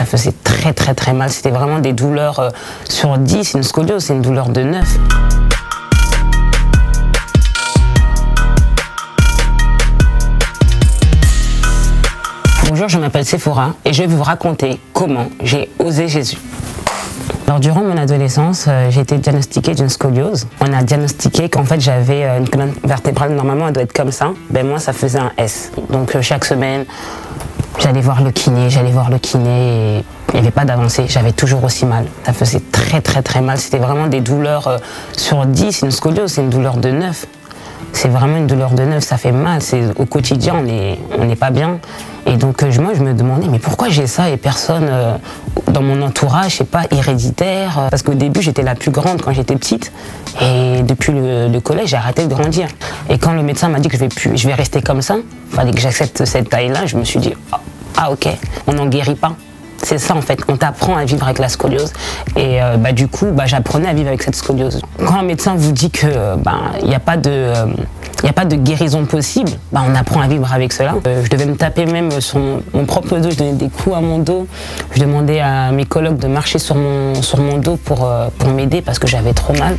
faisait très très très mal. C'était vraiment des douleurs sur 10, une scoliose, c'est une douleur de 9. Bonjour, je m'appelle Sephora et je vais vous raconter comment j'ai osé Jésus. Alors, durant mon adolescence, j'ai été diagnostiquée d'une scoliose. On a diagnostiqué qu'en fait j'avais une colonne vertébrale, normalement elle doit être comme ça. Ben moi ça faisait un S. Donc chaque semaine, j'allais voir le kiné et il n'y avait pas d'avancée, j'avais toujours aussi mal. Ça faisait très très très mal, c'était vraiment des douleurs sur 10, une scoliose, c'est une douleur de 9. C'est vraiment une douleur de 9, ça fait mal, au quotidien on n'est pas bien. Et donc moi je me demandais mais pourquoi j'ai ça et personne dans mon entourage, je sais pas, héréditaire. Parce qu'au début j'étais la plus grande quand j'étais petite et depuis le collège j'ai arrêté de grandir. Et quand le médecin m'a dit que je vais rester comme ça, il fallait que j'accepte cette taille-là, je me suis dit ah ok, on n'en guérit pas. C'est ça en fait, on t'apprend à vivre avec la scoliose et du coup j'apprenais à vivre avec cette scoliose. Quand un médecin vous dit que il n'y a pas de guérison possible, on apprend à vivre avec cela. Je devais me taper même sur mon propre dos, je donnais des coups à mon dos. Je demandais à mes colocs de marcher sur mon dos pour m'aider parce que j'avais trop mal.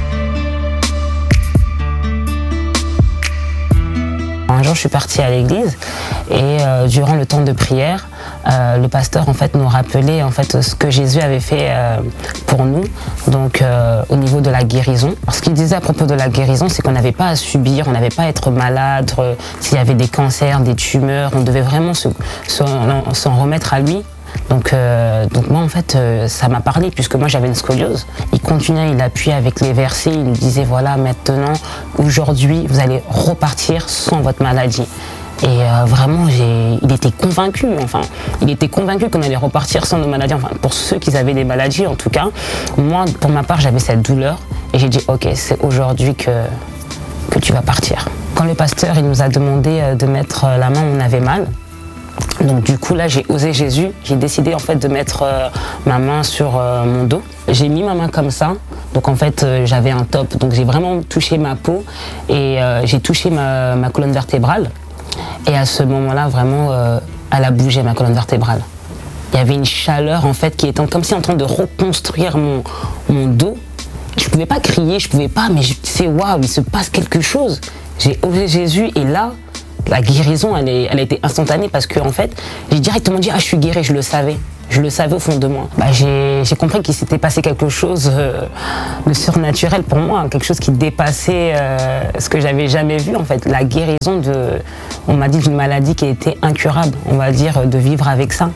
Un jour, je suis partie à l'église et durant le temps de prière, le pasteur en fait nous rappelait en fait ce que Jésus avait fait pour nous, donc au niveau de la guérison. Alors, ce qu'il disait à propos de la guérison, c'est qu'on n'avait pas à subir, on n'avait pas à être malade. S'il y avait des cancers, des tumeurs, on devait vraiment s'en remettre à lui. Donc moi en fait ça m'a parlé puisque moi j'avais une scoliose. Il continuait, il appuyait avec les versets, il nous disait voilà maintenant, aujourd'hui vous allez repartir sans votre maladie. Et vraiment il était convaincu qu'on allait repartir sans nos maladies, enfin pour ceux qui avaient des maladies en tout cas. Moi pour ma part j'avais cette douleur et j'ai dit ok c'est aujourd'hui que tu vas partir. Quand le pasteur il nous a demandé de mettre la main où on avait mal, donc du coup là j'ai osé Jésus, j'ai décidé en fait de mettre ma main sur mon dos. J'ai mis ma main comme ça, donc en fait j'avais un top, donc j'ai vraiment touché ma peau et j'ai touché ma colonne vertébrale. Et à ce moment-là vraiment elle a bougé ma colonne vertébrale. Il y avait une chaleur en fait qui était comme si en train de reconstruire mon dos. Je pouvais pas crier, je pouvais pas, mais je disais waouh il se passe quelque chose. J'ai osé Jésus et là la guérison, elle a été instantanée parce que en fait, j'ai directement dit je suis guérie, je le savais au fond de moi. J'ai compris qu'il s'était passé quelque chose de surnaturel pour moi, quelque chose qui dépassait ce que j'avais jamais vu en fait. La guérison on m'a dit d'une maladie qui était incurable, on va dire, de vivre avec ça.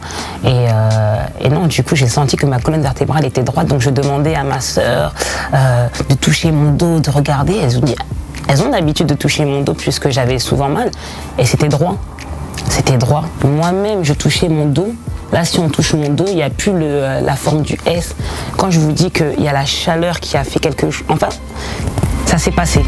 Et non, du coup, j'ai senti que ma colonne vertébrale était droite, donc je demandais à ma sœur de toucher mon dos, de regarder. Elles ont l'habitude de toucher mon dos puisque j'avais souvent mal et c'était droit. C'était droit. Moi-même, je touchais mon dos. Là, si on touche mon dos, il n'y a plus la forme du S. Quand je vous dis qu'il y a la chaleur qui a fait quelque chose, enfin, ça s'est passé.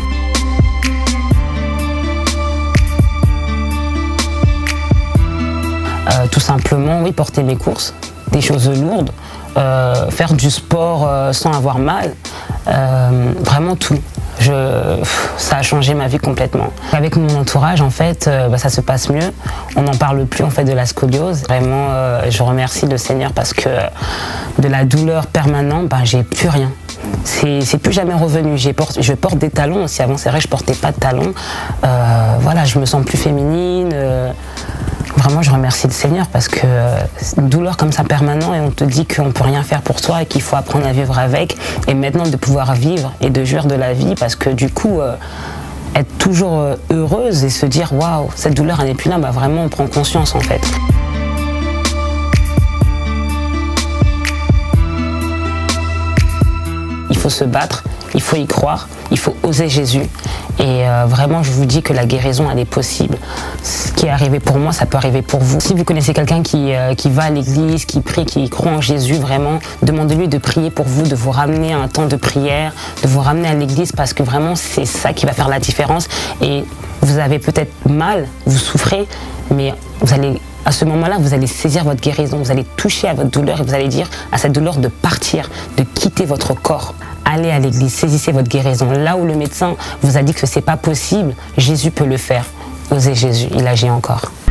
Tout simplement, oui, porter mes courses, des choses lourdes, faire du sport sans avoir mal, vraiment tout. Ça a changé ma vie complètement. Avec mon entourage, en fait, ça se passe mieux. On n'en parle plus en fait de la scoliose. Vraiment, je remercie le Seigneur parce que de la douleur permanente, j'ai plus rien. C'est plus jamais revenu. Je porte des talons aussi. Avant, c'est vrai, je portais pas de talons. Voilà, je me sens plus féminine. Vraiment, je remercie le Seigneur parce que c'est une douleur comme ça permanente et on te dit qu'on ne peut rien faire pour toi et qu'il faut apprendre à vivre avec. Et maintenant, de pouvoir vivre et de jouir de la vie parce que du coup, être toujours heureuse et se dire « Waouh, cette douleur, elle n'est plus là », vraiment, on prend conscience en fait. Il faut se battre, il faut y croire, il faut oser Jésus. Et vraiment, je vous dis que la guérison, elle est possible. Ce qui est arrivé pour moi, ça peut arriver pour vous. Si vous connaissez quelqu'un qui va à l'église, qui prie, qui croit en Jésus, vraiment, demandez-lui de prier pour vous, de vous ramener à un temps de prière, de vous ramener à l'église, parce que vraiment, c'est ça qui va faire la différence. Et vous avez peut-être mal, vous souffrez, mais à ce moment-là, vous allez saisir votre guérison, vous allez toucher à votre douleur et vous allez dire à cette douleur de partir, de quitter votre corps. Allez à l'église, saisissez votre guérison. Là où le médecin vous a dit que ce n'est pas possible, Jésus peut le faire. Osez Jésus, il agit encore.